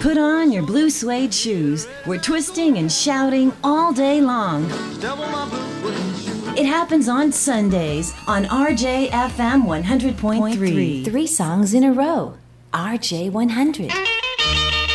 Put on your blue suede shoes. We're twisting and shouting all day long. It happens on Sundays on RJFM 100.3. 3 songs in a row. RJ 100.